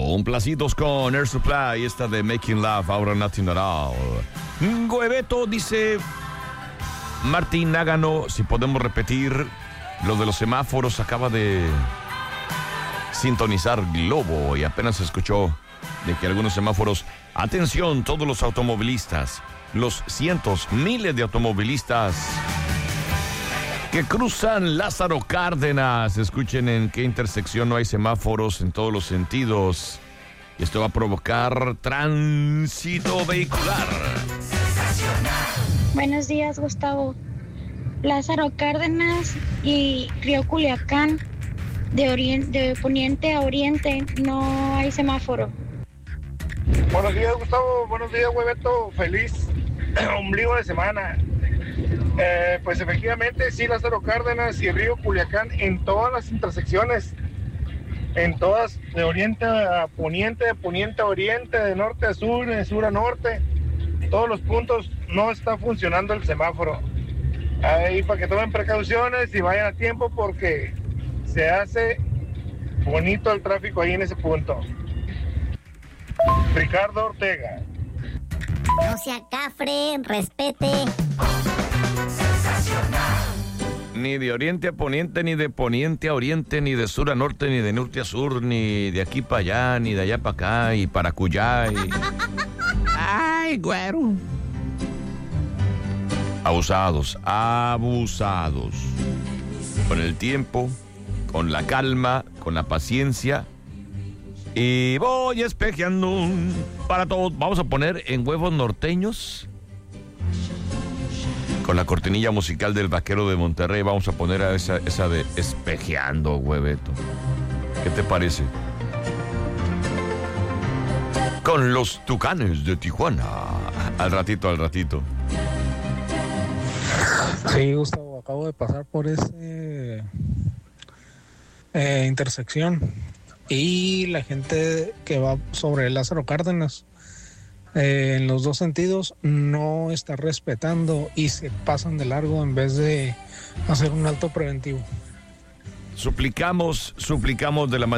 Complacidos con Air Supply, esta de Making Love, ahora Nothing at All. Gueveto dice Martín Nágano, si podemos repetir lo de los semáforos, acaba de sintonizar Globo y apenas escuchó de que algunos semáforos, atención todos los automovilistas, los cientos, miles de automovilistas que cruzan Lázaro Cárdenas, escuchen en qué intersección no hay semáforos en todos los sentidos. Y esto va a provocar tránsito vehicular. Buenos días, Gustavo. Lázaro Cárdenas y Río Culiacán, de poniente a oriente, no hay semáforo. Buenos días, Gustavo. Buenos días, Gueveto. Feliz ombligo de semana. Pues efectivamente, sí, Lázaro Cárdenas y Río Culiacán en todas las intersecciones, en todas, de oriente a poniente, de poniente a oriente, de norte a sur, de sur a norte, todos los puntos no está funcionando el semáforo. Ahí para que tomen precauciones y vayan a tiempo porque se hace bonito el tráfico ahí en ese punto. Ricardo Ortega. No sea cafre, respete. Ni de oriente a poniente, ni de poniente a oriente, ni de sur a norte, ni de norte a sur, ni de aquí para allá, ni de allá para acá, y para Cuyá. Ay, güero. Abusados. Con el tiempo, con la calma, con la paciencia. Y voy espejeando para todos. Vamos a poner en Huevos Norteños, con la cortinilla musical del Vaquero de Monterrey, vamos a poner a esa de Espejeando, Hueveto. ¿Qué te parece? Con los Tucanes de Tijuana. Al ratito. Sí, Gustavo, acabo de pasar por ese intersección y la gente que va sobre Lázaro Cárdenas en los dos sentidos no está respetando y se pasan de largo en vez de hacer un alto preventivo. Suplicamos de la